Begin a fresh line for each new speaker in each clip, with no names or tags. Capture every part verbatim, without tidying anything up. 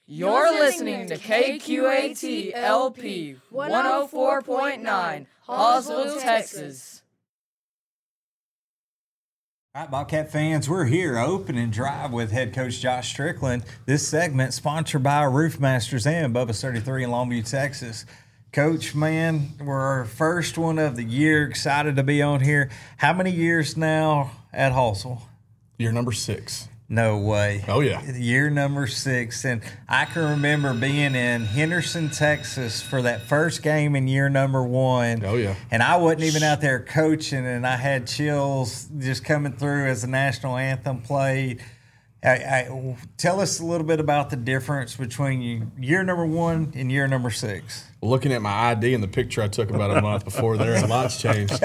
You're listening to K Q A T L P one oh four point nine, Hallsville, Texas.
All right, Bobcat fans, we're here, opening drive with head coach Josh Strickland. This segment sponsored by Roof Masters and Bubba's thirty-three in Longview, Texas. Coach, man, we're our first one of the year. Excited to be on here. How many years now at Hallsville?
Year number six.
No way.
Oh, yeah.
Year number six. And I can remember being in Henderson, Texas for that first game in year number one.
Oh, yeah.
And I wasn't even out there coaching, and I had chills just coming through as the national anthem played. I, I, tell us a little bit about the difference between year number one and year number six.
Looking at my I D and the picture I took about a month before there, a lot's changed.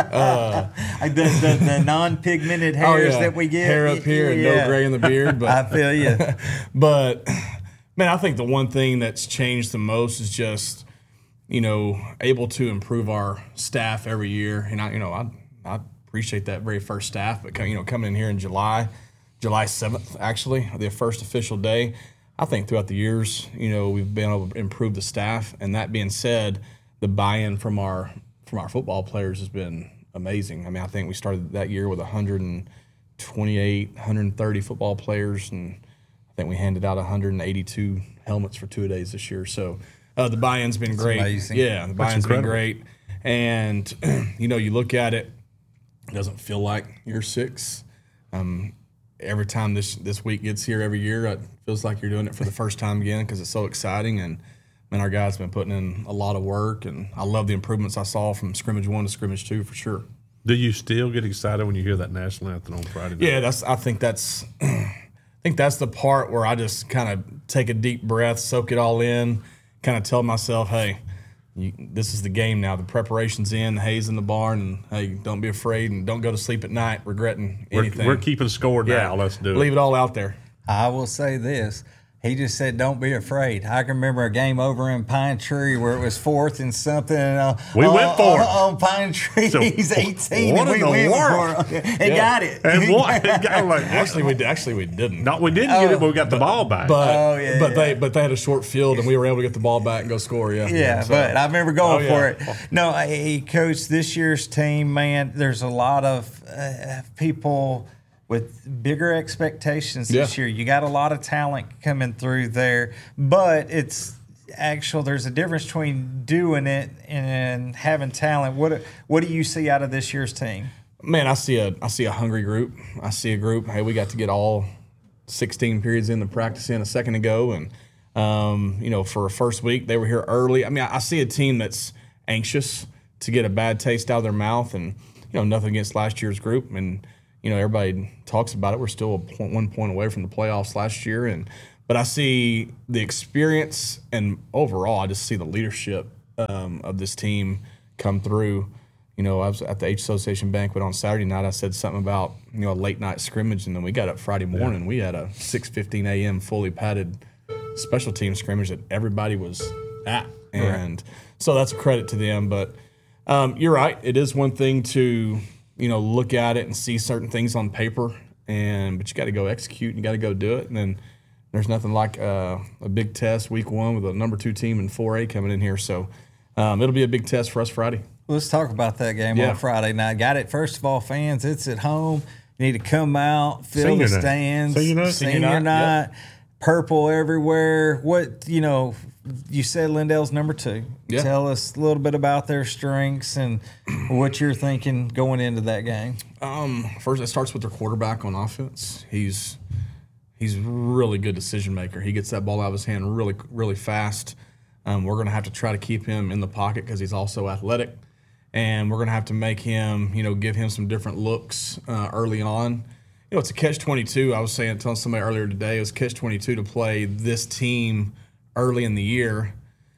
Uh,
the, the, the non-pigmented hairs
oh, yeah.
that we get.
Hair up here and
yeah.
no gray in the beard. But,
I feel you.
But, man, I think the one thing that's changed the most is just, you know, able to improve our staff every year. And, I, you know, I, I appreciate that very first staff. But, you know, coming in here in July, July seventh, actually, the first official day, I think throughout the years, you know, we've been able to improve the staff. And that being said, the buy-in from our from our football players has been amazing. I mean, I think we started that year with one hundred twenty-eight, one hundred thirty football players, and I think we handed out one hundred eighty-two helmets for two-a-days this year. So uh, the buy-in's been
That's
great.
Amazing.
Yeah, the buy-in's been great. And, you know, you look at it, it doesn't feel like year six. Um Every time this this week gets here every year, it feels like you're doing it for the first time again because it's so exciting. And, man, our guys have been putting in a lot of work, and I love the improvements I saw from scrimmage one to scrimmage two for sure.
Do you still get excited when you hear that national anthem on Friday night?
Yeah, that's. I think that's. I think that's the part where I just kind of take a deep breath, soak it all in, kind of tell myself, hey, you, this is the game now. The preparation's in, the hay's in the barn, and hey, don't be afraid and don't go to sleep at night regretting anything.
We're, we're keeping score now.
Yeah.
Let's do it.
Leave it all out there.
I will say this. He just said, don't be afraid. I can remember a game over in Pine Tree where it was fourth and something. Uh,
we
uh,
went for
uh,
it.
On Pine Tree,
So,
he's eighteen,
what
and we
in the
went
world?
for it. And
Yeah.
got it.
And what? like,
Actually, we actually we didn't.
no, we didn't get it, but we got the ball back.
But
Oh, yeah,
but
yeah.
they but they had a short field, and we were able to get the ball back and go score. Yeah,
Yeah,
So-
but I remember going
Oh,
for
yeah.
it. No, hey, Coach, this year's team, man, there's a lot of uh, people with bigger expectations this
Yeah.
year. You got a lot of talent coming through there, but it's actual. There's a difference between doing it and having talent. What What do you see out of this year's team?
Man, I see a I see a hungry group. I see a group. Hey, we got to get all sixteen periods in the practice in a second ago, and um, you know, for a first week they were here early. I mean, I, I see a team that's anxious to get a bad taste out of their mouth, and you know, nothing against last year's group, and you know, everybody talks about it. We're still a point, one point away from the playoffs last year, and but I see the experience, and overall, I just see the leadership um, of this team come through. You know, I was at the H Association banquet on Saturday night. I said something about, you know, a late night scrimmage, and then we got up Friday morning. Yeah. We had a six fifteen a.m. fully padded special team scrimmage that everybody was at, and right. So that's a credit to them. But um, you're right; it is one thing to, you know, look at it and see certain things on paper, and but you got to go execute and you got to go do it. And then there's nothing like uh, a big test week one with a number two team in four A coming in here. So um, it'll be a big test for us Friday.
Let's talk about that game
Yeah.
on Friday night. Got it. First of all, fans, it's at home. You need to come out, fill
Senior
the
night.
stands.
Senior night.
Senior
Senior
night.
night, yep.
Purple everywhere. What, you know, you said Lindell's number two.
Yeah.
Tell us a little bit about their strengths and what you're thinking going into that game.
Um, first, it starts with their quarterback on offense. He's he's really good decision maker. He gets that ball out of his hand really, really fast. Um, we're going to have to try to keep him in the pocket because he's also athletic, and we're going to have to make him, you know, give him some different looks uh, early on. You know, it's a catch twenty-two. I was saying, telling somebody earlier today, it was catch twenty-two to play this team early in the year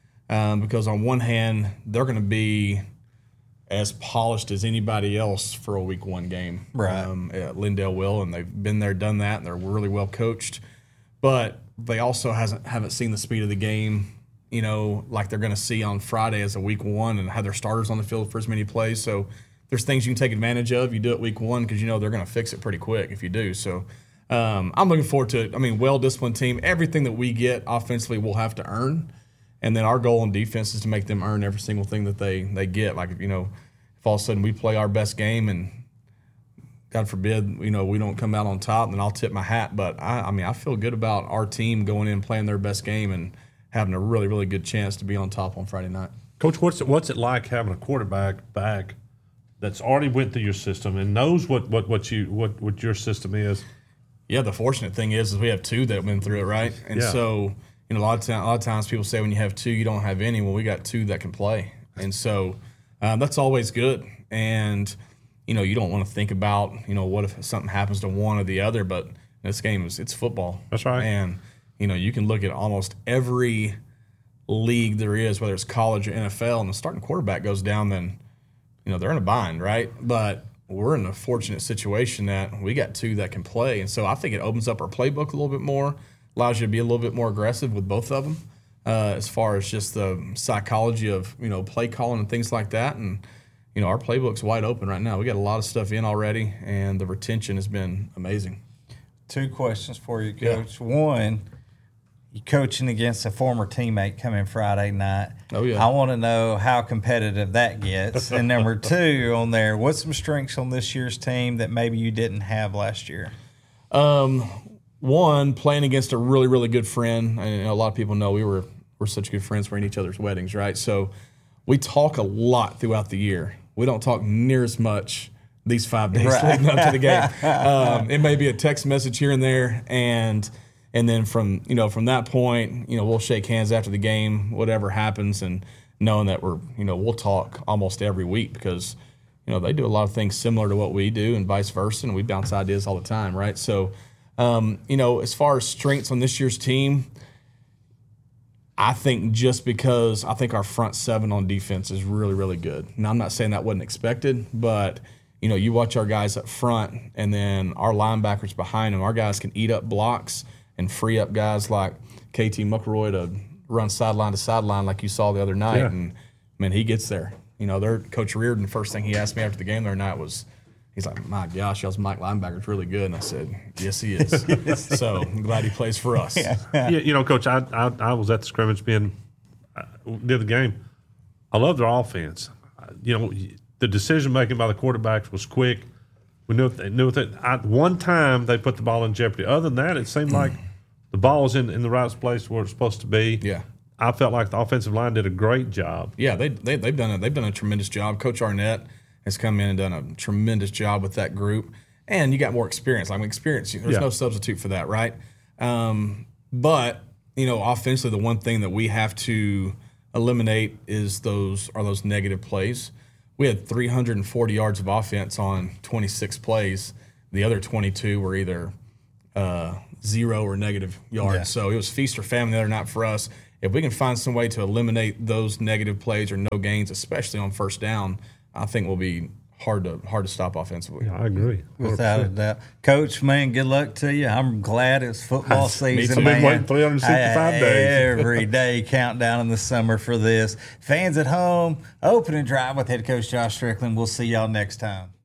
um, because on one hand, they're going to be as polished as anybody else for a week one game.
Right.
Um, yeah, Lindell will, and they've been there, done that, and they're really well coached. But they also hasn't haven't seen the speed of the game, you know, like they're going to see on Friday as a week one and have their starters on the field for as many plays. So there's things you can take advantage of. You do it week one because you know they're going to fix it pretty quick if you do. So um, I'm looking forward to it. I mean, well-disciplined team. Everything that we get offensively, we'll have to earn. And then our goal in defense is to make them earn every single thing that they, they get. Like, you know, if all of a sudden we play our best game and God forbid, you know, we don't come out on top, then I'll tip my hat. But, I, I mean, I feel good about our team going in and playing their best game and having a really, really good chance to be on top on Friday night.
Coach, what's it, what's it like having a quarterback back that's already went through your system and knows what, what, what, you, what, what your system is?
Yeah, the fortunate thing is, is we have two that went through it, right? And
yeah.
so, you know, a lot of time, a lot of times people say when you have two, you don't have any. Well, we got two that can play, and so um, that's always good. And you know, you don't want to think about, you know, what if something happens to one or the other. But this game is it's football.
That's right.
And you know, you can look at almost every league there is, whether it's college or N F L, and the starting quarterback goes down, then you know they're in a bind, right? But we're in a fortunate situation that we got two that can play, and so I think it opens up our playbook a little bit more, allows you to be a little bit more aggressive with both of them, uh, as far as just the psychology of you know play calling and things like that. And you know our playbook's wide open right now. We got a lot of stuff in already, and the retention has been amazing.
Two questions for you, Coach. Yeah. One, you're coaching against a former teammate coming Friday night.
Oh, yeah.
I want to know how competitive that gets. And number two on there, what's some strengths on this year's team that maybe you didn't have last year?
Um, one, playing against a really, really good friend. And you know, a lot of people know we were we're such good friends. We're in each other's weddings, right? So we talk a lot throughout the year. We don't talk near as much these five days
right.
leading up to the game. Um, it may be a text message here and there, and and then from you know from that point, you know we'll shake hands after the game, whatever happens, and knowing that we're you know we'll talk almost every week because you know they do a lot of things similar to what we do and vice versa, and we bounce ideas all the time, right? So um, you know as far as strengths on this year's team, I think just because I think our front seven on defense is really, really good. Now, I'm not saying that wasn't expected, but, you know, you watch our guys up front and then our linebackers behind them. Our guys can eat up blocks and free up guys like K T McElroy to run sideline to sideline like you saw the other night.
Yeah.
And, man, he gets there. You know, their Coach Reardon, the first thing he asked me after the game the other night was, he's like, my gosh, y'all's Mike linebacker's really good. And I said, yes, he is. So I'm glad he plays for us.
Yeah, you know, Coach, I, I I was at the scrimmage being uh, near the game. I love their offense. You know, the decision making by the quarterbacks was quick. We knew they knew that at one time they put the ball in jeopardy. Other than that, it seemed like the ball was in, in the right place where it's supposed to be.
Yeah.
I felt like the offensive line did a great job.
Yeah, they, they they've done a they've done a tremendous job. Coach Arnett has come in and done a tremendous job with that group. And you got more experience. I mean, experience, there's
yeah.
no substitute for that, right? Um, but, you know, offensively, the one thing that we have to eliminate is those are those negative plays. We had three hundred forty yards of offense on twenty-six plays. The other twenty-two were either uh, zero or negative yards. Yeah. So it was feast or famine the other night for us. If we can find some way to eliminate those negative plays or no gains, especially on first down, I think we'll be hard to hard to stop offensively.
Yeah, I agree. one hundred percent.
Without a doubt. Coach, man, good luck to you. I'm glad it's football season,
too.
man.
Waiting three hundred sixty-five
I,
days.
Every day countdown in the summer for this. Fans at home, opening drive with head coach Josh Strickland. We'll see y'all next time.